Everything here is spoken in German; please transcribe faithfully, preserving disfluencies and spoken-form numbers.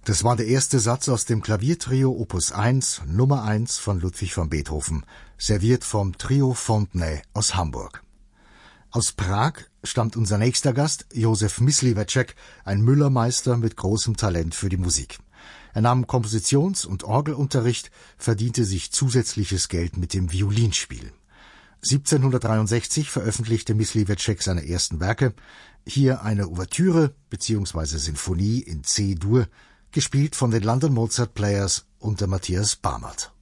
Das war der erste Satz aus dem Klaviertrio Opus eins, Nummer eins von Ludwig van Beethoven, serviert vom Trio Fontenay aus Hamburg. Aus Prag stammt unser nächster Gast, Josef Mysliveček, ein Müllermeister mit großem Talent für die Musik. Er nahm Kompositions- und Orgelunterricht, verdiente sich zusätzliches Geld mit dem Violinspiel. siebzehnhundertdreiundsechzig veröffentlichte Mysliveček seine ersten Werke, hier eine Ouvertüre bzw. Sinfonie in C-Dur, gespielt von den London Mozart Players unter Matthias Barmert.